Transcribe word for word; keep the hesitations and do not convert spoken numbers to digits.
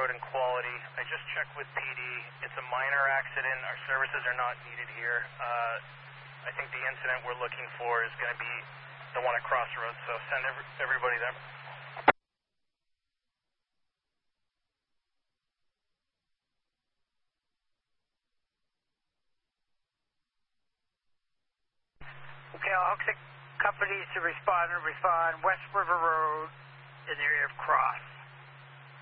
Road and Quality. I just checked with P D. It's a minor accident. Our services are not needed here. Uh, I think the incident we're looking for is going to be the one at Crossroads, so send every, everybody there. Okay, I'll ask the companies to respond and respond West River Road in the area of Cross.